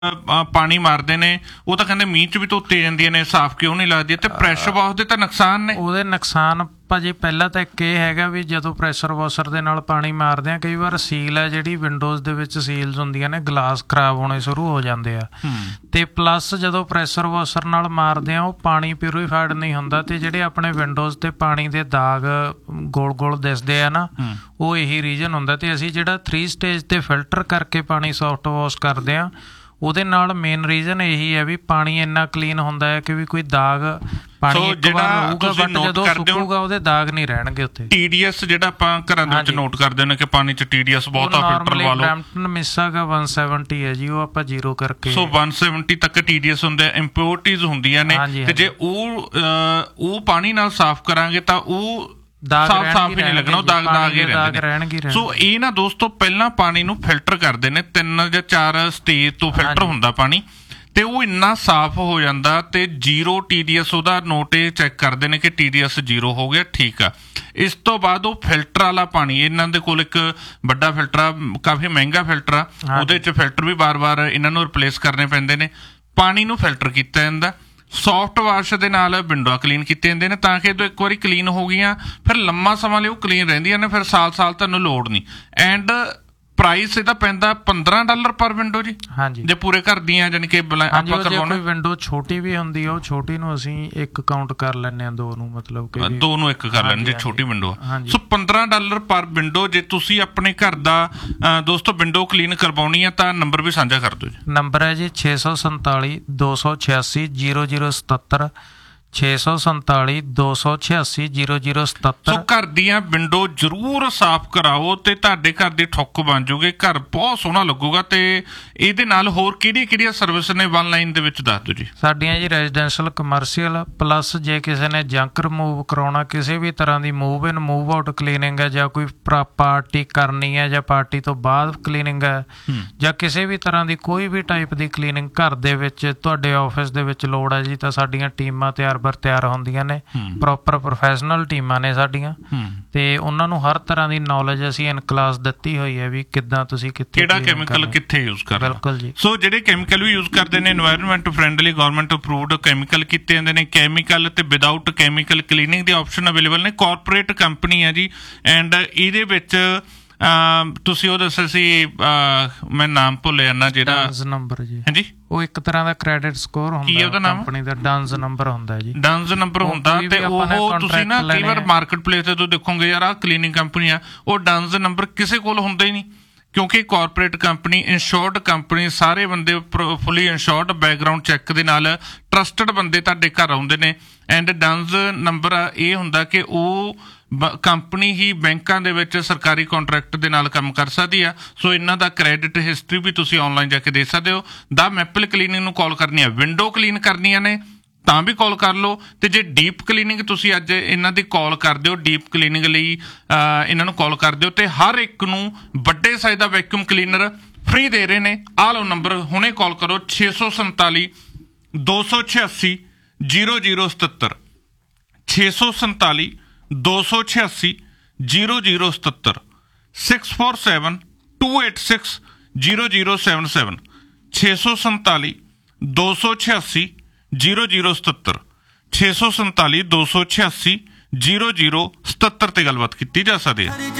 ਪਾਣੀ ਮਾਰਦੇ ਨੇ ਉਹ ਤਾਂ ਕਹਿੰਦੇ ਮੀਂਹ 'ਚ ਵੀ ਧੋਤੇ ਜਾਂਦੀਆਂ ਨੇ, ਸਾਫ਼ ਕਿਉਂ ਨਹੀਂ ਲੱਗਦੀ? ਤੇ ਪ੍ਰੈਸ਼ਰ ਵਾਸ਼ ਦੇ ਤਾਂ ਨੁਕਸਾਨ ਨੇ। ਉਹਦੇ ਨੁਕਸਾਨ ਭਾਜੀ ਪਹਿਲਾਂ ਤਾਂ ਇੱਕ ਇਹ ਹੈਗਾ ਵੀ ਜਦੋਂ ਪ੍ਰੈਸ਼ਰ ਵਾਸ਼ਰ ਦੇ ਨਾਲ ਪਾਣੀ ਮਾਰਦੇ ਆ ਕਈ ਵਾਰ ਸੀਲ ਹੈ ਜਿਹੜੀ ਵਿੰਡੋਜ਼ ਦੇ ਵਿੱਚ ਸੀਲਸ ਹੁੰਦੀਆਂ ਨੇ ਗਲਾਸ ਖਰਾਬ ਹੋਣੇ ਸ਼ੁਰੂ ਹੋ ਜਾਂਦੇ ਆ। ਤੇ ਪਲੱਸ ਜਦੋਂ ਪ੍ਰੈਸ਼ਰ ਵਾਸ਼ਰ ਨਾਲ ਮਾਰਦੇ ਆ ਉਹ ਪਾਣੀ ਪਿਊਰੀਫਾਈਡ ਨਹੀਂ ਹੁੰਦਾ ਤੇ ਜਿਹੜੇ ਆਪਣੇ ਵਿੰਡੋਜ਼ ਤੇ ਪਾਣੀ ਦੇ ਦਾਗ ਗੋਲ ਗੋਲ ਦਿਸਦੇ ਆ ਨਾ ਉਹ ਇਹੀ ਰੀਜ਼ਨ ਹੁੰਦਾ। ਤੇ ਅਸੀਂ ਜਿਹੜਾ 3 ਸਟੇਜ ਤੇ ਫਿਲਟਰ ਕਰਕੇ ਪਾਣੀ ਸੌਫਟ ਵਾਸ਼ ਕਰਦੇ ਆ ਉਹਦੇ ਨਾਲ ਮੇਨ ਰੀਜ਼ਨ ਇਹੀ ਹੈ ਵੀ ਪਾਣੀ ਇੰਨਾ ਕਲੀਨ ਹੁੰਦਾ ਹੈ ਕਿ ਵੀ ਕੋਈ ਦਾਗ ਪਾਣੀ ਇੱਕ ਵਾਰ ਰਹੂਗਾ ਬਟ ਜਦੋਂ ਸੁੱਕੂਗਾ ਉਹਦੇ ਦਾਗ ਨਹੀਂ ਰਹਿਣਗੇ ਉੱਥੇ। TDS ਜਿਹੜਾ ਆਪਾਂ ਘਰਾਂ ਦੇ ਵਿੱਚ ਨੋਟ ਕਰਦੇ ਨੇ ਕਿ ਪਾਣੀ 'ਚ TDS ਬਹੁਤ ਆ, ਫਿਲਟਰ ਲਵਾ ਲਓ। ਬਰੈਂਪਟਨ ਮਿਸਾਗਾ 170 ਹੈ ਜੀ, ਉਹ ਆਪਾਂ 0 ਕਰਕੇ। ਸੋ 170 ਤੱਕ TDS ਹੁੰਦੇ ਆ, ਇੰਪਿਓਰਟੀਜ਼ ਹੁੰਦੀਆਂ ਨੇ ਤੇ ਜੇ ਉਹ ਪਾਣੀ ਨਾਲ ਸਾਫ਼ ਕਰਾਂਗੇ ਤਾਂ ਉਹ ਸਾਫ਼ ਹੀ ਨਹੀਂ ਲੱਗਣਾ, ਉਹ ਦਾਗ ਹੀ ਰਹਿਣਗੇ। ਸੋ ਇਹ ਨਾ ਦੋਸਤੋ ਪਹਿਲਾਂ ਪਾਣੀ ਨੂੰ ਫਿਲਟਰ ਕਰਦੇ ਨੇ, 3 ਜਾਂ 4 ਸਟੇਜ ਤੋਂ ਫਿਲਟਰ ਹੁੰਦਾ ਪਾਣੀ ਤੇ ਉਹ ਇੰਨਾ ਸਾਫ਼ ਹੋ ਜਾਂਦਾ ਤੇ 0 TDS ਉਹਦਾ ਨੋਟ ਇਹ ਚੈੱਕ ਕਰਦੇ ਨੇ ਕਿ TDS 0 ਹੋ ਗਿਆ, ਠੀਕ ਆ। ਇਸ ਤੋਂ ਬਾਅਦ ਉਹ ਫਿਲਟਰ ਵਾਲਾ ਪਾਣੀ, ਇਹਨਾਂ ਦੇ ਕੋਲ ਇੱਕ ਵੱਡਾ ਫਿਲਟਰ ਆ, ਕਾਫੀ ਮਹਿੰਗਾ ਫਿਲਟਰ ਆ, ਉਹਦੇ 'ਚ ਫਿਲਟਰ ਵੀ ਵਾਰ-ਵਾਰ ਇਹਨਾਂ ਨੂੰ ਰਿਪਲੇਸ ਕਰਨੇ ਪੈਂਦੇ ਨੇ। ਪਾਣੀ ਨੂੰ ਫਿਲਟਰ ਕੀਤਾ ਜਾਂਦਾ, ਸੌਫਟ ਵਾਸ਼ ਦੇ ਨਾਲ ਵਿੰਡੋਆਂ ਕਲੀਨ ਕੀਤੇ ਜਾਂਦੇ ਨੇ ਤਾਂ ਕਿ ਜਦੋਂ ਇੱਕ ਵਾਰੀ ਕਲੀਨ ਹੋ ਗਈਆਂ ਫਿਰ ਲੰਮਾ ਸਮਾਂ ਲਈ ਉਹ ਕਲੀਨ ਰਹਿੰਦੀਆਂ ਨੇ, ਫਿਰ ਸਾਲ ਤੁਹਾਨੂੰ ਲੋੜ ਨਹੀਂ। ਐਂਡ ਪ੍ਰਾਈਸ ਇਹਦਾ ਪੈਂਦਾ $15 ਪਰ ਵਿੰਡੋ ਜੀ। ਹਾਂਜੀ, ਜੇ ਪੂਰੇ ਘਰ ਦੀਆਂ ਜਾਨੀ ਕਿ ਆਪਾਂ ਕਰਵਾਉਣਾ। ਵਿੰਡੋ ਛੋਟੀ ਵੀ ਹੁੰਦੀ ਆ ਉਹ ਛੋਟੀ ਨੂੰ ਅਸੀਂ 1 ਕਾਊਂਟ ਕਰ ਲੈਂਦੇ ਆ, 2 ਨੂੰ ਮਤਲਬ ਕਿ 2 ਨੂੰ 1 ਕਰ ਲੈਣ ਜੇ ਛੋਟੀ ਵਿੰਡੋ ਆ। ਸੋ $15 ਪਰ ਵਿੰਡੋ। ਜੇ ਤੁਸੀਂ ਆਪਣੇ ਘਰ ਦਾ ਦੋਸਤੋ ਵਿੰਡੋ ਕਲੀਨ ਕਰਵਾਉਣੀ ਆ ਤਾਂ ਨੰਬਰ ਵੀ ਸਾਂਝਾ ਕਰ ਦਿਓ ਜੀ। ਨੰਬਰ ਹੈ ਜੀ 647 286 0077 647 286 0077। ਸੋ ਘਰ ਦੀਆਂ ਵਿੰਡੋ ਜ਼ਰੂਰ ਸਾਫ਼ ਕਰਾਓ ਤੇ ਤੁਹਾਡੇ ਘਰ ਦੀ ਠੁੱਕ ਬਣ ਜੂਗੀ, ਘਰ ਬਹੁਤ ਸੋਹਣਾ ਲੱਗੂਗਾ। ਤੇ ਇਹਦੇ ਨਾਲ ਹੋਰ ਕਿਹੜੀਆਂ ਸਰਵਿਸ ਨੇ ਵਨ ਲਾਈਨ ਦੇ ਵਿੱਚ ਦੱਸ ਦਿਓ ਜੀ। ਸਾਡੀਆਂ ਜੀ ਰੈਜ਼ੀਡੈਂਸ਼ੀਅਲ ਕਮਰਸ਼ੀਅਲ ਪਲੱਸ ਜੇ ਕਿਸੇ ਨੇ ਜੰਕ ਰਿਮੂਵ ਕਰਾਉਣਾ, ਕਿਸੇ ਵੀ ਤਰ੍ਹਾਂ ਦੀ ਮੂਵ ਇਨ ਮੂਵ ਆਊਟ ਕਲੀਨਿੰਗ ਹੈ ਜਾਂ ਕੋਈ ਪਾਰਟੀ ਕਰਨੀ ਹੈ ਜਾਂ ਪਾਰਟੀ ਤੋਂ ਬਾਅਦ ਕਲੀਨਿੰਗ ਹੈ ਜਾਂ ਕਿਸੇ ਵੀ ਤਰ੍ਹਾਂ ਦੀ ਕੋਈ ਵੀ ਟਾਈਪ ਦੀ ਕਲੀਨਿੰਗ ਘਰ ਦੇ ਵਿੱਚ ਤੁਹਾਡੇ ਆਫਿਸ ਦੇ ਵਿੱਚ ਲੋੜ ਹੈ ਜੀ ਤਾਂ ਸਾਡੀਆਂ ਟੀਮਾਂ ਤਿਆਰ ਹੁੰਦੀਆਂ ਨੇ, ਪ੍ਰੋਪਰ ਪ੍ਰੋਫੈਸ਼ਨਲ ਟੀਮਾਂ ਨੇ ਸਾਡੀਆਂ ਤੇ ਉਹਨਾਂ ਨੂੰ ਹਰ ਤਰ੍ਹਾਂ ਦੀ ਨੌਲੇਜ ਅਸੀਂ ਇਨ ਕਲਾਸ ਦਿੱਤੀ ਹੋਈ ਹੈ ਵੀ ਕਿੱਦਾਂ ਤੁਸੀਂ ਕਿਹੜਾ ਕੈਮੀਕਲ ਕਿੱਥੇ ਯੂਜ਼ ਕਰਨਾ। ਬਿਲਕੁਲ ਜੀ। ਸੋ ਜਿਹੜੇ ਕੈਮੀਕਲ ਵੀ ਯੂਜ਼ ਕਰਦੇ ਨੇ environment friendly government approved chemical ਕੀਤੇ ਜਾਂਦੇ ਨੇ। ਕੈਮੀਕਲ ਤੇ ਵਿਦਆਊਟ ਕੈਮੀਕਲ ਕਲੀਨਿੰਗ ਦੇ ਆਪਸ਼ਨ ਅਵੇਲੇਬਲ ਨੇ। ਕਾਰਪੋਰੇਟ ਕੰਪਨੀ ਹੈ ਜੀ ਐਂਡ ਇਹਦੇ ਵਿੱਚ ਤੁਸੀਂ ਉਹ ਦੱਸਿਆ ਸੀ, ਮੈਂ ਨਾਮ ਭੁੱਲ ਜਾਂਦਾ ਜਿਹੜਾ ਨੰਬਰ ਜੀ। ਹਾਂਜੀ, ਉਹ ਇੱਕ ਤਰ੍ਹਾਂ ਦਾ ਕ੍ਰੈਡਿਟ ਸਕੋਰ ਹੁੰਦਾ ਉਹਦਾ ਨਾਮ ਕੰਪਨੀ ਦਾ, ਡਨਜ਼ ਨੰਬਰ ਹੁੰਦਾ ਜੀ। ਡਨਜ਼ ਨੰਬਰ ਹੁੰਦਾ ਤੇ ਉਹ ਤੁਸੀਂ ਨਾ ਕਈ ਵਾਰ ਮਾਰਕੀਟ ਪਲੇਸ ਤੇ ਦੇਖੋਗੇ ਯਾਰ ਆਹ ਕਲੀਨਿੰਗ ਕੰਪਨੀ ਆ, ਉਹ ਡਨਜ਼ ਨੰਬਰ ਕਿਸੇ ਕੋਲ ਹੁੰਦਾ ਹੀ ਨਹੀਂ ਕਿਉਂਕਿ ਕਾਰਪੋਰੇਟ ਕੰਪਨੀ ਇੰਸ਼ੋਰਡ ਕੰਪਨੀ, ਸਾਰੇ ਬੰਦੇ ਫੁੱਲੀ ਇੰਸ਼ੋਰਡ ਬੈਕਗਰਾਊਂਡ ਚੈੱਕ ਦੇ ਨਾਲ ਟਰਸਟਡ ਬੰਦੇ ਤੁਹਾਡੇ ਘਰ ਆਉਂਦੇ ਨੇ। ਐਂਡ ਡਨਜ਼ ਨੰਬਰ ਇਹ ਹੁੰਦਾ ਕਿ ਉਹ ਕੰਪਨੀ ਹੀ ਬੈਂਕਾਂ ਦੇ ਵਿੱਚ ਸਰਕਾਰੀ ਕੰਟਰੈਕਟ ਦੇ ਨਾਲ ਕੰਮ ਕਰ ਸਕਦੀ ਆ। ਸੋ ਇਹਨਾਂ ਦਾ ਕ੍ਰੈਡਿਟ ਹਿਸਟਰੀ ਵੀ ਤੁਸੀਂ ਆਨਲਾਈਨ ਜਾ ਕੇ ਦੇਖ ਸਕਦੇ ਹੋ। ਦਾ ਮੈਪਲ ਕਲੀਨਿੰਗ ਨੂੰ ਕਾਲ ਕਰਨੀ ਆ, ਵਿੰਡੋ ਕਲੀਨ ਕਰਨੀਆਂ ਨੇ ਤਾਂ ਵੀ ਕਾਲ ਕਰ ਲਓ। ਤੇ ਜੇ ਡੀਪ ਕਲੀਨਿੰਗ ਤੁਸੀਂ ਅੱਜ ਇਹਨਾਂ ਦੀ ਕਾਲ ਕਰ ਦਿਓ, ਡੀਪ ਕਲੀਨਿੰਗ ਲਈ ਇਹਨਾਂ ਨੂੰ ਕਾਲ ਕਰ ਦਿਓ ਤੇ ਹਰ ਇੱਕ ਨੂੰ ਵੱਡੇ ਸਾਈਜ਼ ਦਾ ਵੈਕਿਊਮ ਕਲੀਨਰ ਫ੍ਰੀ ਦੇ ਰਹੇ ਨੇ। ਆਹ ਲਓ ਨੰਬਰ, ਹੁਣੇ ਕਾਲ ਕਰੋ 647 286 0077 647 286 0077 647 286 0077 647 286 0077 647 286 0077 ਤੇ ਗੱਲਬਾਤ ਕੀਤੀ ਜਾ ਸਕਦੀ ਹੈ।